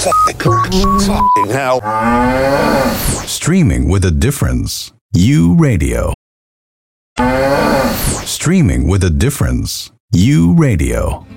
Fucking hell. Streaming with a difference. U Radio. Streaming with a difference. U Radio.